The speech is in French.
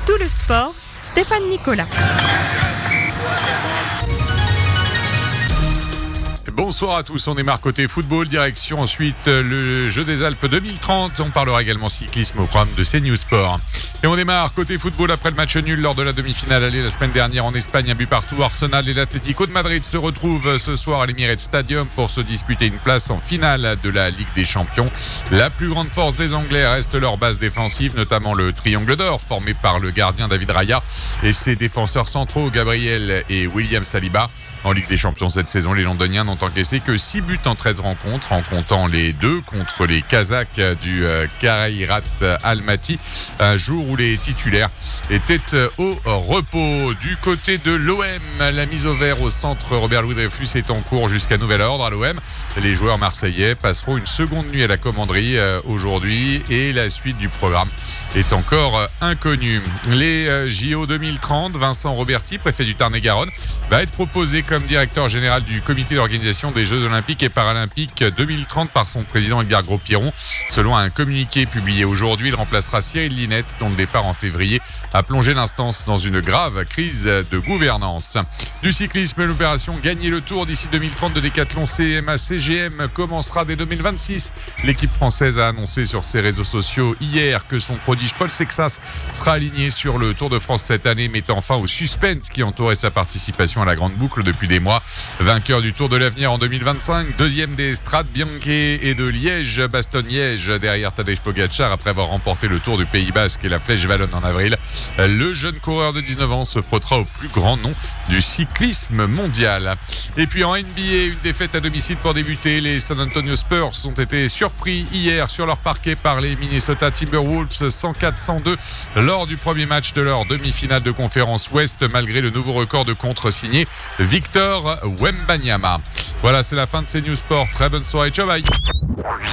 Tout le sport, Stéphane Nicolas. Bonsoir à tous, on démarre côté football, direction ensuite le Jeux des Alpes 2030. On parlera également cyclisme au programme de CNews Sport. Et on démarre côté football après le match nul lors de la demi-finale aller la semaine dernière en Espagne, un but partout. Arsenal et l'Atlético de Madrid se retrouvent ce soir à l'Emirates Stadium pour se disputer une place en finale de la Ligue des Champions. La plus grande force des Anglais reste leur base défensive, notamment le triangle d'or formé par le gardien David Raya et ses défenseurs centraux Gabriel et William Saliba. En Ligue des Champions cette saison, les Londoniens n'ont encaissé que 6 buts en 13 rencontres, en comptant les 2 contre les Kazakhs du Kairat Almaty, un jour où les titulaires étaient au repos. Du côté de l'OM, la mise au vert au centre Robert-Louis Dreyfus est en cours jusqu'à nouvel ordre à l'OM. Les joueurs marseillais passeront une seconde nuit à la commanderie aujourd'hui et la suite du programme est encore inconnue. Les JO 2030, Vincent Roberti, préfet du Tarn-et-Garonne, va être proposé comme directeur général du comité d'organisation des Jeux Olympiques et Paralympiques 2030 par son président Edgar Gros-Piron. Selon un communiqué publié aujourd'hui, il remplacera Cyril Linette, dont le départ en février a plongé l'instance dans une grave crise de gouvernance. Du cyclisme, l'opération Gagner le Tour d'ici 2030 de Décathlon CMA-CGM commencera dès 2026. L'équipe française a annoncé sur ses réseaux sociaux hier que son prodige Paul Sexas sera aligné sur le Tour de France cette année, mettant fin au suspense qui entourait sa participation à la grande boucle depuis des mois. Vainqueur du Tour de l'Avenir en 2025, deuxième des Strade Bianche et de Liège-Bastogne-Liège derrière Tadej Pogacar après avoir remporté le Tour du Pays Basque et la Flèche Wallonne en avril. Le jeune coureur de 19 ans se frottera au plus grand nom du cyclisme mondial. Et puis en NBA, une défaite à domicile pour débuter. Les San Antonio Spurs ont été surpris hier sur leur parquet par les Minnesota Timberwolves 104-102 lors du premier match de leur demi-finale de conférence Ouest, malgré le nouveau record de contre signé Victor Wembanyama. Voilà, c'est la fin de CNews Sport. Très bonne soirée, ciao bye.